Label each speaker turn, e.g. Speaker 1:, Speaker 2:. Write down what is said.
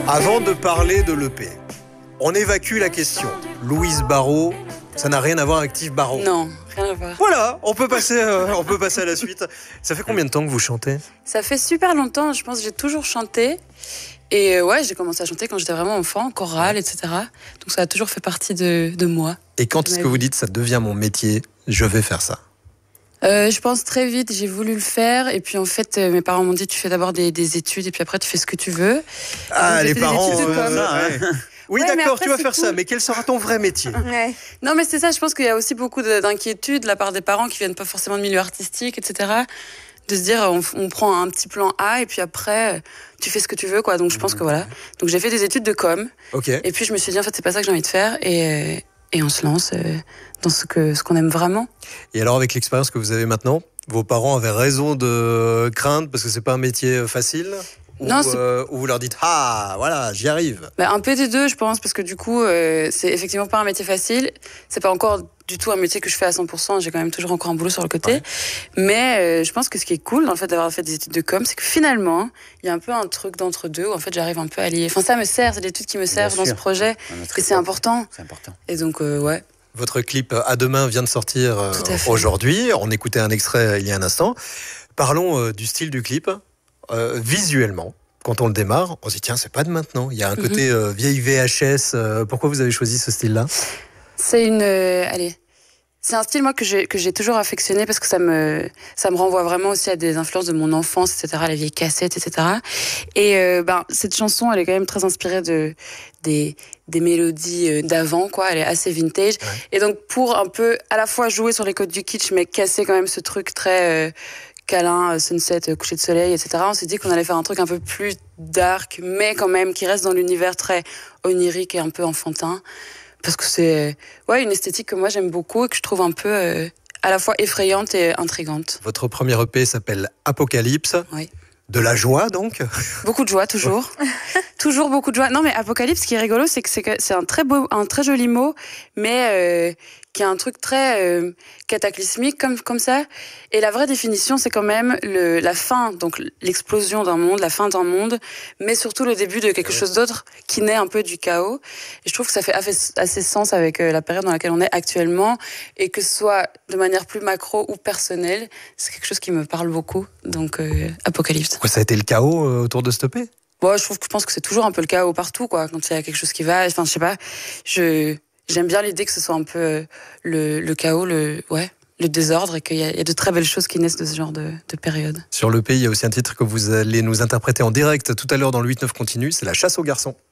Speaker 1: Avant de parler de l'EP, on évacue la question. Louise Barraud, ça n'a rien à voir avec Tive Barraud.
Speaker 2: Non, rien à voir.
Speaker 1: Voilà, on peut passer à la suite. Ça fait combien de temps que vous chantez ?
Speaker 2: Ça fait super longtemps, je pense que j'ai toujours chanté. Et ouais, j'ai commencé à chanter quand j'étais vraiment enfant, chorale, etc. Donc ça a toujours fait partie de moi.
Speaker 1: Et quand est-ce que vous dites ça devient mon métier, je vais faire ça ?
Speaker 2: Je pense très vite, j'ai voulu le faire. Et puis en fait, mes parents m'ont dit tu fais d'abord des études et puis après tu fais ce que tu veux.
Speaker 1: Ah, les parents,
Speaker 2: ça,
Speaker 1: ouais. Oui,
Speaker 2: ouais,
Speaker 1: d'accord,
Speaker 2: après,
Speaker 1: tu vas
Speaker 2: c'est
Speaker 1: faire
Speaker 2: cool.
Speaker 1: ça, mais quel sera ton vrai métier ?
Speaker 3: Ouais.
Speaker 2: Non mais c'est ça, je pense qu'il y a aussi beaucoup d'inquiétudes de la part des parents qui viennent pas forcément de milieu artistique, etc. De se dire on prend un petit plan A et puis après tu fais ce que tu veux, quoi. Donc je pense que voilà. Donc j'ai fait des études de com.
Speaker 1: Ok.
Speaker 2: Et puis je me suis dit en fait c'est pas ça que j'ai envie de faire et on se lance dans ce qu'on aime vraiment.
Speaker 1: Et alors, avec l'expérience que vous avez maintenant, vos parents avaient raison de craindre parce que c'est pas un métier facile ?
Speaker 2: Non,
Speaker 1: ou vous leur dites ah voilà, j'y arrive.
Speaker 2: Bah, un peu des deux, je pense, parce que du coup, c'est effectivement pas un métier facile. C'est pas encore du tout un métier que je fais à 100%. J'ai quand même toujours encore un boulot sur le côté.
Speaker 1: Ouais.
Speaker 2: Mais je pense que ce qui est cool dans le fait d'avoir fait des études de com, c'est que finalement, il y a un peu un truc d'entre deux où en fait j'arrive un peu à lier. Enfin, ça me sert, c'est des études qui me servent dans ce projet. Et c'est important.
Speaker 4: C'est important.
Speaker 2: Et donc, ouais.
Speaker 1: Votre clip À demain vient de sortir
Speaker 2: Tout à fait.
Speaker 1: aujourd'hui. On écoutait un extrait il y a un instant. Parlons du style du clip. Visuellement, quand on le démarre, on se dit tiens, c'est pas de maintenant. Il y a un côté vieille VHS. Pourquoi vous avez choisi ce style-là ?
Speaker 2: C'est c'est un style moi que j'ai toujours affectionné parce que ça me renvoie vraiment aussi à des influences de mon enfance, etc., les vieilles cassettes, etc. Et cette chanson, elle est quand même très inspirée des mélodies d'avant, quoi. Elle est assez vintage. Ouais. Et donc pour un peu à la fois jouer sur les codes du kitsch, mais casser quand même ce truc très câlin, sunset, coucher de soleil, etc. On s'est dit qu'on allait faire un truc un peu plus dark, mais quand même qui reste dans l'univers très onirique et un peu enfantin. Parce que c'est une esthétique que moi j'aime beaucoup et que je trouve un peu à la fois effrayante et intrigante.
Speaker 1: Votre premier EP s'appelle Apocalypse.
Speaker 2: Oui.
Speaker 1: De la joie donc ?
Speaker 2: Beaucoup de joie, toujours. Toujours beaucoup de joie. Non mais Apocalypse, ce qui est rigolo, c'est que c'est un très joli mot, mais qui a un truc très cataclysmique comme ça. Et la vraie définition, c'est quand même la fin, donc l'explosion d'un monde, la fin d'un monde, mais surtout le début de quelque chose d'autre qui naît un peu du chaos. Et je trouve que ça fait assez sens avec la période dans laquelle on est actuellement, et que ce soit de manière plus macro ou personnelle, c'est quelque chose qui me parle beaucoup. Donc Apocalypse.
Speaker 1: Pourquoi ça a été le chaos autour de stopper ?
Speaker 2: Bon, je pense que c'est toujours un peu le chaos partout, quoi. Quand il y a quelque chose qui va, enfin, je sais pas. J'aime bien l'idée que ce soit un peu le chaos, le désordre, et qu'il y a de très belles choses qui naissent de ce genre de période.
Speaker 1: Sur l'EP, il y a aussi un titre que vous allez nous interpréter en direct tout à l'heure dans le 8-9 continu, c'est La chasse aux garçons.